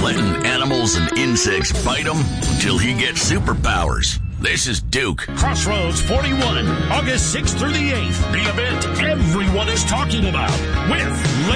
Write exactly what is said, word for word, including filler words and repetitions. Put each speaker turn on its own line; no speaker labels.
letting animals and insects bite him until he gets superpowers. This is Duke.
Crossroads forty-one, August sixth through the eighth. The event everyone is talking about with